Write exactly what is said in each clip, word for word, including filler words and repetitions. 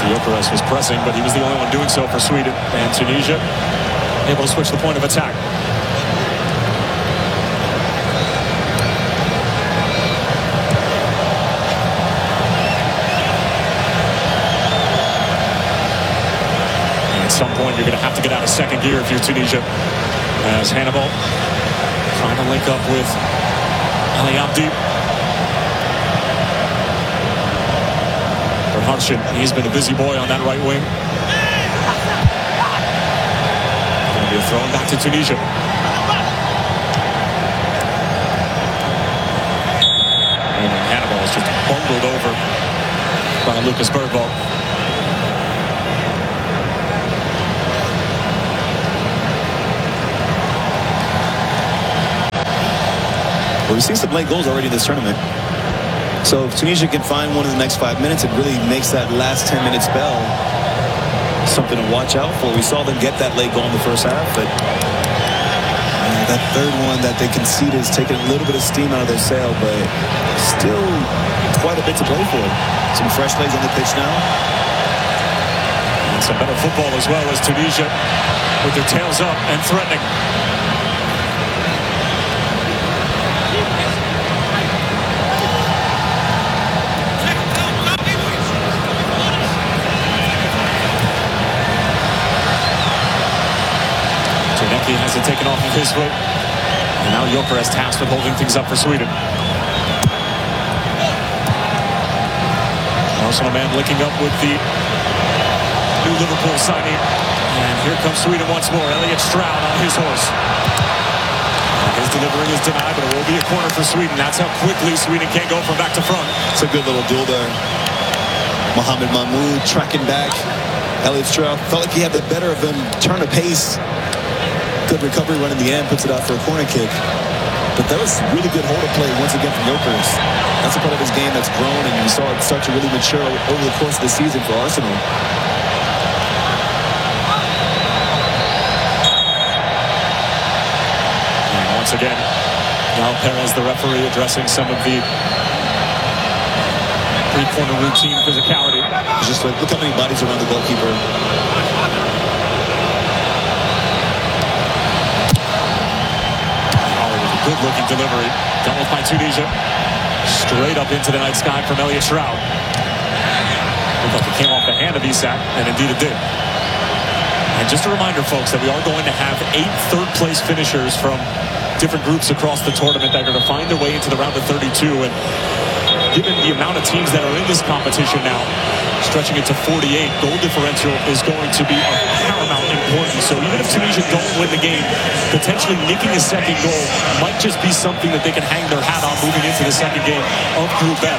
Gyökeres was pressing, but he was the only one doing so for Sweden. And Tunisia able to switch the point of attack. And at some point, you're going to have to get out of second gear if you're Tunisia. As Hannibal trying to link up with Ali Abdi. Harshin, he's been a busy boy on that right wing. Going to be a throw back to Tunisia. And Hannibal is just bundled over by Lucas Bergvall. Well, we've seen some late goals already in this tournament. So if Tunisia can find one in the next five minutes, it really makes that last ten minute spell something to watch out for. We saw them get that late goal in the first half, but uh, that third one that they conceded is taking a little bit of steam out of their sail, but still quite a bit to play for. Some fresh legs on the pitch now. And some better football as well as Tunisia with their tails up and threatening. He has it taken off of his foot. And now Gyökeres tasked with holding things up for Sweden. Arsenal man linking up with the new Liverpool signing. And here comes Sweden once more. Elliot Stroud on his horse. And his delivery is denied, but it will be a corner for Sweden. That's how quickly Sweden can go from back to front. It's a good little duel there. Mohamed Mahmoud tracking back. Elliot Stroud felt like he had the better of him. Turn of pace. Good recovery run in the end, puts it out for a corner kick. But that was really good hold of play once again from Gyökeres. That's a part of his game that's grown, and you saw it start to really mature over the course of the season for Arsenal. And once again, now Perez, the referee, addressing some of the three-corner routine physicality. It's just like, look how many bodies around the goalkeeper. Good-looking delivery. Done with by Tunisia. Straight up into the night sky from Elliot Stroud. Looked like it came off the hand of Isak, and indeed it did. And just a reminder, folks, that we are going to have eight third-place finishers from different groups across the tournament that are going to find their way into the round of thirty-two. And given the amount of teams that are in this competition now, stretching it to forty-eight, goal differential is going to be of paramount importance. So even if Tunisia don't win the game, potentially nicking a second goal might just be something that they can hang their hat on moving into the second game of Group F.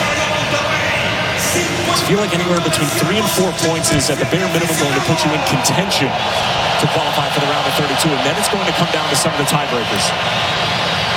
I feel like anywhere between three and four points is at the bare minimum going to put you in contention to qualify for the round of thirty-two, and then it's going to come down to some of the tiebreakers.